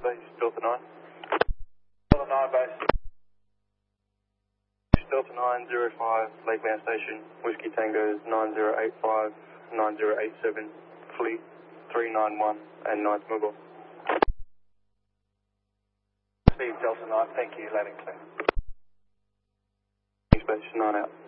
base, Delta 9. Delta 9 base. Delta 905, Lakeland Station, Whiskey Tango 9085, 9087, Fleet 391, and 9th Mobile. Speed Delta 9, thank you, landing clear. Space 9 out.